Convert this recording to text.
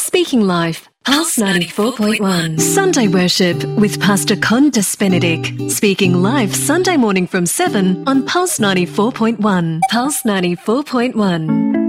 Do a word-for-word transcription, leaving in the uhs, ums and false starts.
Speaking Life, Pulse ninety-four point one. Sunday Worship with Pastor Condas Benedict. Speaking Live Sunday morning from seven on Pulse ninety-four point one. Pulse ninety-four point one.